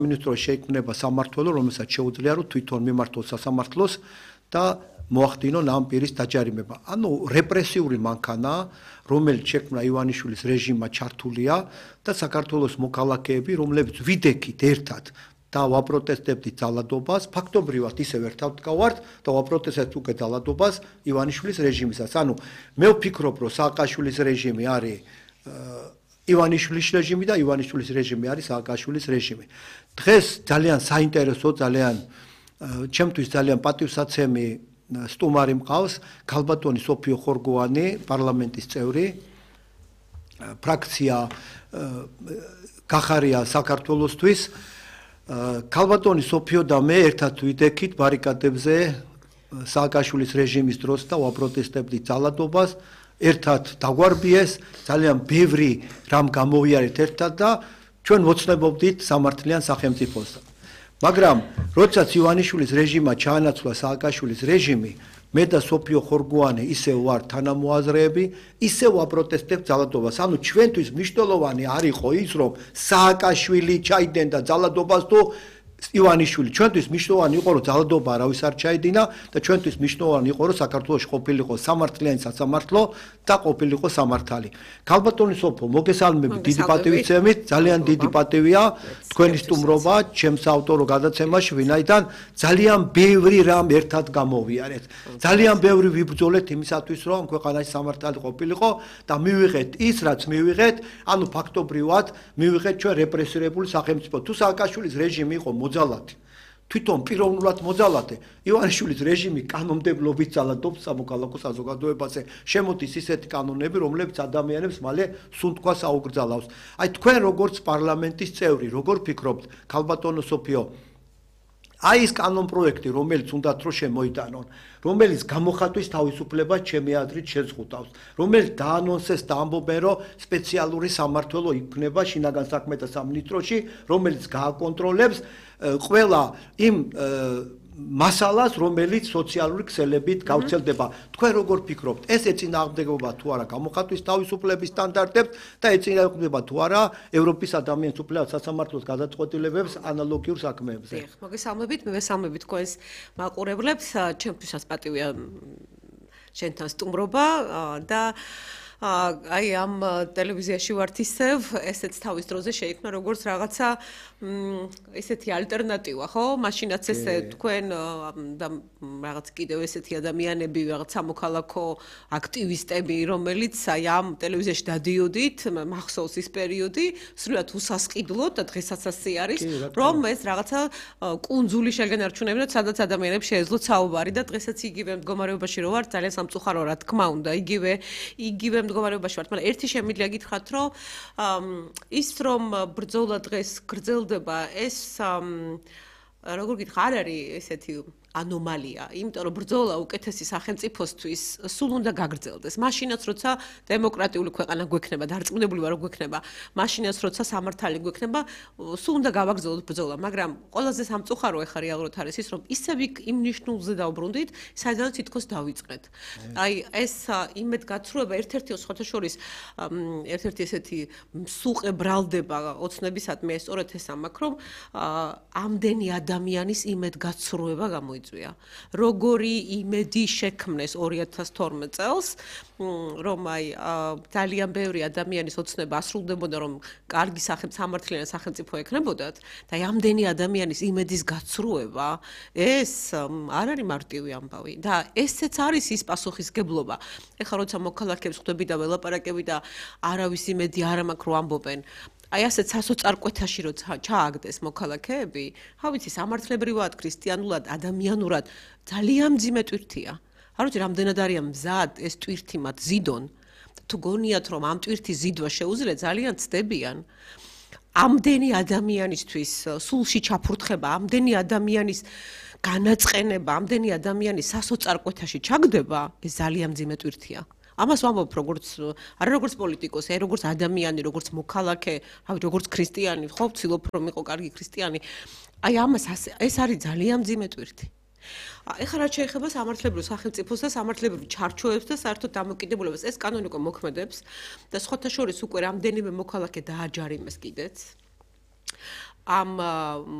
სამინისტრო შეიქმნება სამმართველო, რომელსაც შეუძლია რომ თვითონ მიმართოს სასამართლოს და მოახდინონ ამ პირის დაჯარიმება. ანუ რეპრესიული მანქანა, რომელიც შექმნა ივანიშვილის რეჟიმმა ჩართულია და საქართველოს მოქალაქეები, რომლებიც ვიდექით ერთად და ვაპროტესტებდით ძალადობას, ფაქტობრივად ისევ ერთად გავართ და ვაპროტესტებთ უკვე ძალადობას ივანიშვილის რეჟიმისას. ანუ მე ვფიქრობ, რომ სააკაშვილის რეჟიმი არის ივანიშვილის რეჟიმი და ივანიშვილის რეჟიმი არის სააკაშვილის რეჟიმი. დღეს ძალიან საინტერესო, ჩემთვის ძალიან პატივსაცემი სტუმარი მყავს, ქალბატონი სოფიო ხორგოვანი, პარლამენტის წევრი, ფრაქცია გახარია საქართველოსთვის. ქალბატონი სოფიო და მე ერთად ვიდექით ბარიკადებზე სააკაშვილის რეჟიმის დროს და ვაპროტესტებდით ძალადობას. ერთად დაგვარბიეს, ძალიან ბევრი რამ გამოვიარეთ ერთად და ჩვენ ვოცნებობდით სამართლიან სახელმწიფოსთან. მაგრამ როდესაც ივანიშვილის რეჟიმმა ჩაანაცვლა სააკაშვილის რეჟიმი, მე და სოფიო ხორგოვანი ისევ ვარ თანამოაზრეები, ისევ ვაპროტესტებთ ძალადობას. ანუ ჩვენთვის მნიშვნელოვანი არ იყო ის, რომ სააკაშვილი ჩაიდინა ძალადობას თუ ივანიშვილი. ჩვენთვის მნიშვნელოვანი იყო, რომ ძალადობა არავის არ ჩაიდინა და ჩვენთვის მნიშვნელოვანი იყო, რომ საქართველოში ყოფილიყო სამართლიანი სასამართლო და ყოფილიყო სამართალი. ქალბატონი სოფო, მოგესალმებით, დიდი პატივისცემით, ძალიან დიდი პატივია თქვენი სტუმრობა ჩემს ავტორო გადაცემაში, ვინაიდან ძალიან ბევრი რამ ერთად გამოვიარეთ. ძალიან ბევრი ვიბრძოლეთ იმისათვის, რომ ქვეყანაში სამართალი ყოფილიყო და მივიღეთ ის, რაც მივიღეთ, ანუ ფაქტობრივად მივიღეთ ჩვენ რეპრესირებული სახელმწიფო. თუ სააკაშვილის რეჟიმი იყო მოძალათი, თვითონ პიროვნულად მოძალათი, ივანიშვილის რეჟიმი კანონმდებლობით ძალადობს სამოქალაქო საზოგადოებაზე. შემოდის ისეთი კანონები, რომლებიც ადამიანებს მალე სუნთქვას აუგრძალავს. აი თქვენ როგორც პარლამენტის წევრი, როგორ ფიქრობთ, ქალბატონო სოფიო, აი ეს კანონპროექტი, რომელიც უნდათ რომ შემოიტანონ, რომელიც გამოხატვის თავისუფლებას ჩემი აზრით შეზღუდავს, რომელიც დაანონსეს და ამბობენ, რომ სპეციალური სამმართველო იქნება შინაგან საქმეთა სამინისტროში, რომელიც გააკონტროლებს ყველა იმ მასალას, რომელიც სოციალური ქსელებით გავრცელდება. თქვენ როგორ ფიქრობთ, ეს ეწინააღმდეგება თუ არა გამოხატვის თავისუფლების სტანდარტებს და ეწინააღმდეგება თუ არა ევროპის ადამიანის უფლებათა სასამართლოს გადაწყვეტილებებს ანალოგიურ საქმეებზე? მოგესალმებით, მივესალმებით თქვენს მაყურებლებს, ჩემთვისაც პატივია შენთან სტუმრობა და აი ამ ტელევიზიაში ვართ ისევ, ესეც თავის დროზე შეიქმნა როგორც რაღაცა ესეთი ალტერნატივა, ხო? მაშინაც ესე თქვენ და რაღაც კიდევ ესეთი ადამიანები, რაღაც სამოქალაქო აქტივისტები, რომელიც აი ამ ტელევიზიაში დადიოდით, მახსოვს ის პერიოდი, სრულად უსასყიდლოდ და დღესაც ასე არის, რომ ეს რაღაცა კუნძული შეგენარჩუნებინათ, სადაც ადამიანებს შეეძლოთ საუბარი და დღესაც იგივე მდგომარეობაში რო ვართ, ძალიან სამწუხარო რა თქმა უნდა, იგივე მდგომარეობაში ვართ, მაგრამ ერთი შემიძლია გითხრათ, რომ ის რომ ბრძოლა დღეს გრძელდება, ეს როგორ გითხრა, არ არის ესეთი ანომალია, იმიტომ რომ ბრძოლა უკეთესი სახელმწიფოსთვის სულ უნდა გაგრძელდეს. მაშინაც როცა დემოკრატიული ქვეყანა გვექნება, დარწმუნებული ვარ რომ გვექნება, მაშინაც როცა სამართალი გვექნება, სულ უნდა გავაგრძელოთ ბრძოლა, მაგრამ ყველაზე სამწუხარო ეხლა რეალურად არის ის, რომ ისევ იმ ნიშნულზე დავბრუნდით, სადაც თითქოს დავიწყეთ. აი ეს იმედგაცრუება ერთ-ერთი სხვათა შორის ერთ-ერთი ესეთი მსუყე ბრალდება ოცნებისადმი ეს სწორედ ეს ამაქვს, რომ ამდენი ადამიანის იმედგაცრუება გამოიწვია. როგორი იმედი შექმნეს 2012 წელს, რომ აი ძალიან ბევრი ადამიანის ოცნება ასრულდებოდა, რომ კარგი სამართლიანი სახელმწიფო ექნებოდათ და აი ამდენი ადამიანის იმედის გაცრუება, ეს არ არის მარტივი ამბავი და ესეც არის ის პასუხისგებლობა. ეხლა როცა მოქალაქეებს ხვდები და ველაპარაკები და არავის იმედი არ მაქვს რომ ამბობენ, აი ასეთ სასოწარკვეთაში რო ჩააგდეს მოქალაქეები, რა ვიცი, სამართლებრივად, ქრისტიანულად, ადამიანურად ძალიან მძიმე ტვირთია. არ ვიცი, რამდენად არიან მზად ეს ტვირთი მათ ზიდონ. თუ გონიათ, რომ ამ ტვირთის ზიდვა შეუძლია, ძალიან ცდებიან. ამდენი ადამიანისთვის სულში ჩაფურთხება, ამდენი ადამიანის განაწყენება, ამდენი ადამიანის სასოწარკვეთაში ჩაგდება, ეს ძალიან მძიმე ტვირთია. ამას ვამბობ როგორც პოლიტიკოსი, როგორც ადამიანი, როგორც მოქალაქე, როგორც ქრისტიანი, ხო, ვცდილობ რომ იყო კარგი ქრისტიანი. აი ამას ეს არის ძალიან მძიმე ტვირთი. ეხლა რაც შეეხება სამართლებრივ სახელმწიფოს და სამართლებრივ ჩარჩოებს და საერთოდ დამოკიდებულებას, ეს კანონი უკვე მოქმედებს და სხვათა შორის უკვე რამდენიმე მოქალაქე დააჯარიმეს კიდეც. ამ